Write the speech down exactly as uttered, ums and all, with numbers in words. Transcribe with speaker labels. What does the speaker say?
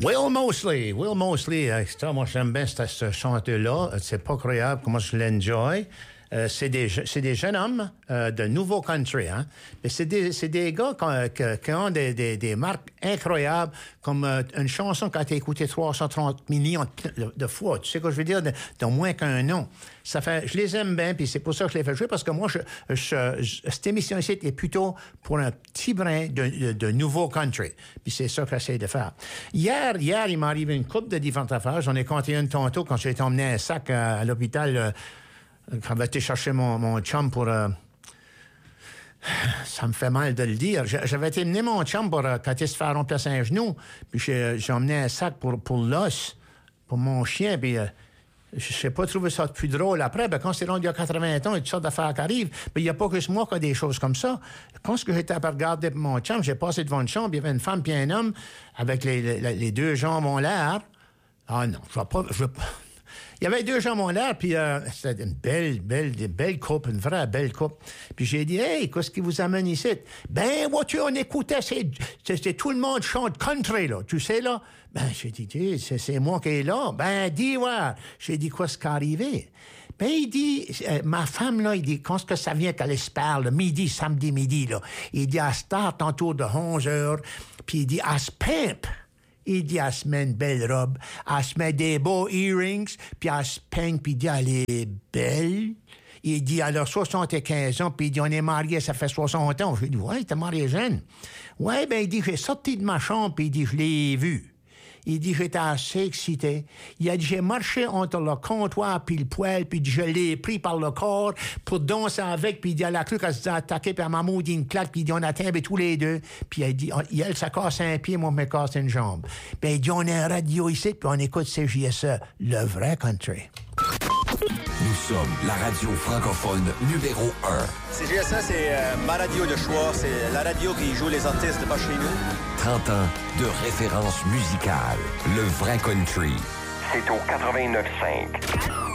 Speaker 1: Will Mosley, Will Mosley, extra, moi j'aime bien ce, ce chanteur-là, c'est pas croyable comment je l'enjoy. Euh, c'est des c'est des jeunes hommes euh, de nouveau country, hein. Mais c'est des c'est des gars qui, qui, qui ont des, des des marques incroyables, comme euh, une chanson qui a été écoutée trois cent trente millions de, de fois. Tu sais quoi je veux dire, de, de moins qu'un an. Ça fait, je les aime bien, puis c'est pour ça que je les fais jouer, parce que moi, je, je, je cette émission ici est plutôt pour un petit brin de, de, de nouveau country. Puis c'est ça que j'essaie de faire. Hier, hier, il m'est arrivé une couple de différentes affaires. J'en ai compté une tantôt quand j'ai été emmené un sac à, à l'hôpital. Euh, Quand j'ai été chercher mon, mon chum pour... Euh, ça me fait mal de le dire. J'avais été emmener mon chum pour euh, quand il se fait remplacer un genou. Puis j'ai, j'ai emmené un sac pour, pour l'os, pour mon chien. Puis euh, je n'ai pas trouvé ça plus drôle. Après, ben, quand c'est rendu à quatre-vingts ans, il y a toutes sortes d'affaires qui arrivent. Mais il n'y a pas que moi qui a des choses comme ça. Quand j'étais à regarder pour mon chum, j'ai passé devant une chambre, il y avait une femme puis un homme avec les, les, les deux jambes en l'air. Ah non, je ne vais pas... Je vais pas Il y avait deux jambes en l'air, puis euh, c'était une belle, belle, une belle coupe, une vraie belle coupe. Puis j'ai dit, hey, qu'est-ce qui vous amène ici? Ben, vois-tu, on écoutait, c'est, c'est, c'est tout le monde chante country, là, tu sais, là. Ben, j'ai dit, c'est, c'est moi qui est là. Ben, dis, ouais. J'ai dit, qu'est-ce qui est arrivé? Ben, il dit, euh, ma femme, là, il dit, quand est-ce que ça vient qu'elle se parle, midi, samedi midi, là? Il dit, elle start autour de onze heures, puis il dit, elle se pimpe. Il dit, elle se met une belle robe, elle se met des beaux earrings, puis elle se peigne, puis il dit, elle est belle. Il dit, elle a soixante-quinze ans, puis il dit, on est mariés, ça fait soixante ans. Je lui dis, ouais, t'es marié jeune. Ouais, ben, il dit, j'ai sorti de ma chambre, puis il dit, je l'ai vu. Il dit, j'étais assez excité. Il a dit, j'ai marché entre le comptoir puis le poêle, puis je l'ai pris par le corps pour danser avec, puis il dit, elle a cru qu'elle se faisait attaquer par ma maudite une claque, puis il dit, on a tombé tous les deux. Puis il dit, elle, ça casse un pied, moi, je me casse une jambe. Puis il dit, on a un radio ici, puis on écoute C J S E, le vrai country.
Speaker 2: Nous sommes la radio francophone numéro un.
Speaker 3: C J S E, c'est euh, ma radio de choix. C'est la radio qui joue les artistes de pas chez nous.
Speaker 2: trente ans de référence musicale. Le vrai country.
Speaker 4: C'est au quatre-vingt-neuf cinq.